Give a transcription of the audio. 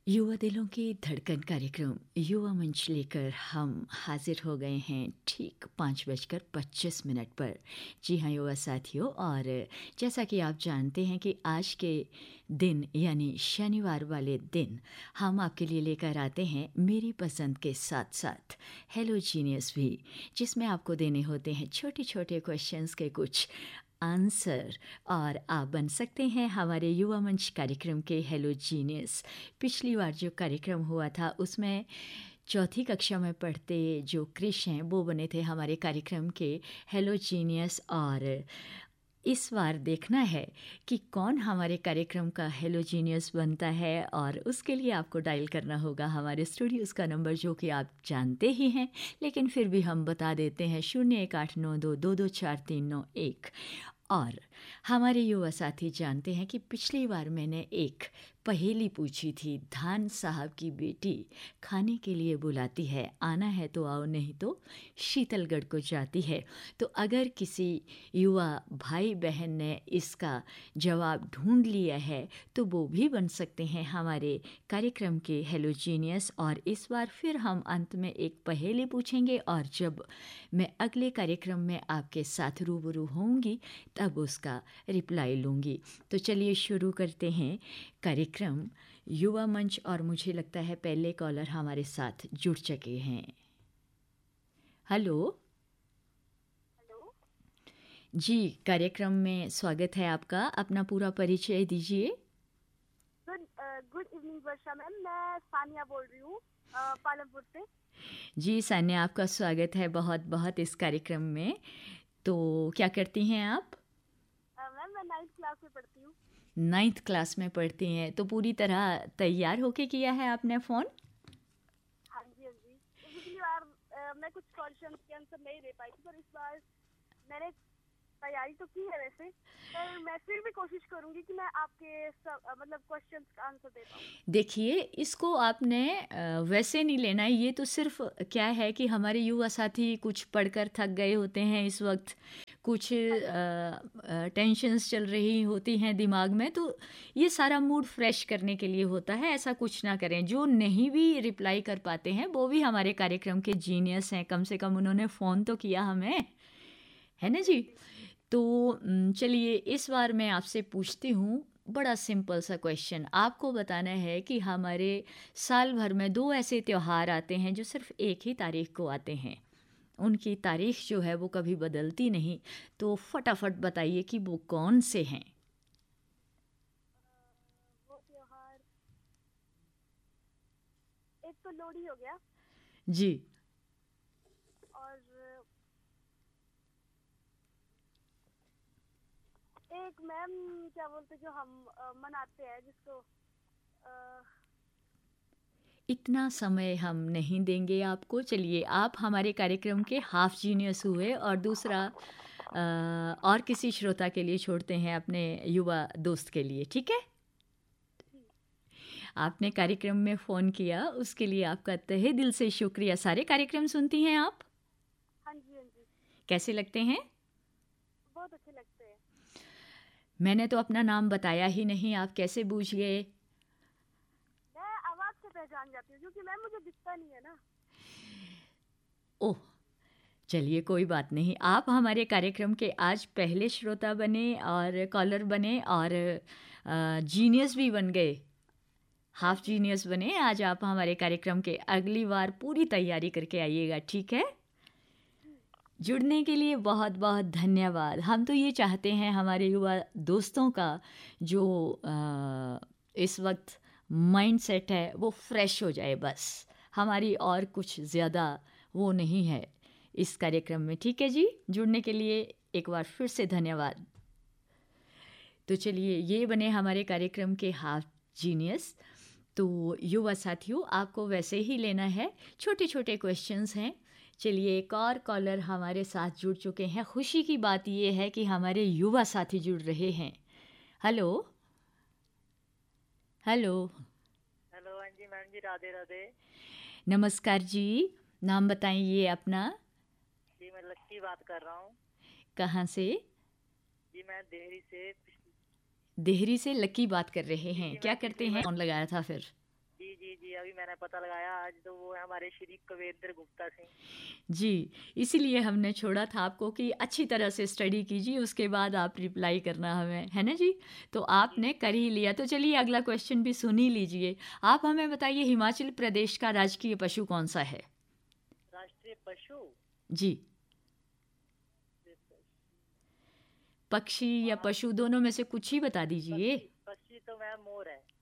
युवा दिलों की धड़कन कार्यक्रम युवा मंच लेकर हम हाजिर हो गए हैं ठीक 5:25 पर। जी हाँ युवा साथियों, और जैसा कि आप जानते हैं कि आज के दिन यानी शनिवार वाले दिन हम आपके लिए लेकर आते हैं मेरी पसंद के साथ साथ हेलो जीनियस भी, जिसमें आपको देने होते हैं छोटे छोटे क्वेश्चंस के कुछ आंसर, और आप बन सकते हैं हमारे युवा मंच कार्यक्रम के हेलो जीनियस। पिछली बार जो कार्यक्रम हुआ था उसमें चौथी कक्षा में पढ़ते जो क्रिश हैं वो बने थे हमारे कार्यक्रम के हेलो जीनियस, और इस बार देखना है कि कौन हमारे कार्यक्रम का हेलो जीनियस बनता है। और उसके लिए आपको डायल करना होगा हमारे स्टूडियोज़ का नंबर, जो कि आप जानते ही हैं, लेकिन फिर भी हम बता देते हैं 0189222431। और हमारे युवा साथी जानते हैं कि पिछली बार मैंने एक पहेली पूछी थी, धान साहब की बेटी खाने के लिए बुलाती है, आना है तो आओ नहीं तो शीतलगढ़ को जाती है। तो अगर किसी युवा भाई बहन ने इसका जवाब ढूंढ लिया है तो वो भी बन सकते हैं हमारे कार्यक्रम के हेलो जीनियस। और इस बार फिर हम अंत में एक पहेली पूछेंगे, और जब मैं अगले कार्यक्रम में आपके साथ रूबरू होंगी तब उसका रिप्लाई लूँगी। तो चलिए शुरू करते हैं कार्यक्रम युवा मंच, और मुझे लगता है पहले कॉलर हमारे साथ जुड़ चुके हैं। Hello hello. जी, कार्यक्रम में स्वागत है आपका। अपना पूरा परिचय दीजिए। गुड इवनिंग वर्षा मैम, मैं सानिया बोल रही हूँ पालमपुर से। जी सान्या, आपका स्वागत है बहुत बहुत इस कार्यक्रम में। तो क्या करती हैं आप? मैम मैं 9th क्लास में पढ़ती हूँ। 9th क्लास में पढ़ती हैं, तो पूरी तरह तैयार होके किया है आपने फ़ोन? हाँ जी हाँ जी। पिछली बार मैं कुछ क्वेश्चन के आंसर नहीं दे पाई थी, पर इस बार मैंने तैयारी तो की है वैसे, पर मैं फिर भी कोशिश करूंगी कि मैं आपके सब मतलब क्वेश्चंस का आंसर दे पाऊँ। देखिए, इसको आपने वैसे नहीं लेना है। ये तो सिर्फ क्या है कि हमारे युवा साथी कुछ पढ़कर थक गए होते हैं इस वक्त, कुछ हाँ जी टेंशन्स चल रही होती हैं दिमाग में, तो ये सारा मूड फ्रेश करने के लिए होता है। ऐसा कुछ ना करें। जो नहीं भी रिप्लाई कर पाते हैं वो भी हमारे कार्यक्रम के जीनियस हैं, कम से कम उन्होंने फ़ोन तो किया हमें, है ना जी जी? जी। तो चलिए इस बार मैं आपसे पूछती हूँ, बड़ा सिंपल सा क्वेश्चन। आपको बताना है कि हमारे साल भर में दो ऐसे त्योहार आते हैं जो सिर्फ एक ही तारीख को आते हैं, उनकी तारीख जो है वो कभी बदलती नहीं। तो फटाफट बताइए कि वो कौन से हैं। वो त्योहार, एक तो लोहड़ी हो गया, जी। और एक मैम क्या बोलते जो हम मनाते हैं जिसको इतना समय हम नहीं देंगे आपको। चलिए, आप हमारे कार्यक्रम के हाफ जीनियस हुए, और दूसरा और किसी श्रोता के लिए छोड़ते हैं, अपने युवा दोस्त के लिए, ठीक है? जी। आपने कार्यक्रम में फ़ोन किया उसके लिए आपका तहे दिल से शुक्रिया। सारे कार्यक्रम सुनती हैं आप? हाँ जी हाँ जी। कैसे लगते हैं? बहुत अच्छे लगते हैं। मैंने तो अपना नाम बताया ही नहीं, आप कैसे बूझ गए? मैं आवाज से पहचान जाती हूँ क्योंकि मैम मुझे दिखता नहीं है ना। ओह, चलिए कोई बात नहीं। आप हमारे कार्यक्रम के आज पहले श्रोता बने और कॉलर बने, और जीनियस भी बन गए, हाँ हाफ जी हाँ जी। जीनियस बने। आज आप हमारे कार्यक्रम के अगली बार पूरी तैयारी करके आइएगा, ठीक है? जी जुड़ने के लिए बहुत बहुत धन्यवाद। हम तो ये चाहते हैं हमारे युवा दोस्तों का जो इस वक्त माइंड सेट है वो फ्रेश हो जाए, बस। हमारी और कुछ ज़्यादा वो नहीं है इस कार्यक्रम में, ठीक है जी? जुड़ने के लिए एक बार फिर से धन्यवाद। तो चलिए, ये बने हमारे कार्यक्रम के हाफ जीनियस। तो युवा साथियों, आपको वैसे ही लेना है, छोटे छोटे क्वेश्चंस हैं। चलिए, एक और कॉलर हमारे साथ जुड़ चुके हैं। खुशी की बात ये है कि हमारे युवा साथी जुड़ रहे हैं। Hello hello. हेलो हाँ जी मैम जी, राधे राधे। नमस्कार जी, नाम बताइए अपना। जी मैं लक्की बात कर रहा हूँ। कहाँ से? जी मैं देहरी से। देहरी से लक्की बात कर रहे जी हैं। जी क्या मैं करते पिछली हैं? बार। कौन लगाया था फिर? जी जी जी जी, अभी मैंने पता लगाया, आज तो वो है हमारे श्री कविंद्र गुप्ता सिंह। जी, इसीलिए हमने छोड़ा था आपको कि अच्छी तरह से स्टडी कीजिए, उसके बाद आप रिप्लाई करना हमें, है ना जी? तो जी आपने कर ही लिया, तो चलिए अगला क्वेश्चन भी सुन ही लीजिए। आप हमें बताइए, हिमाचल प्रदेश का राजकीय पशु कौन सा है? राष्ट्रीय पशु। जी, पक्षी या हाँ, पशु दोनों में से कुछ ही बता दीजिए। पक्षी पक्षी तो मैम मोर है।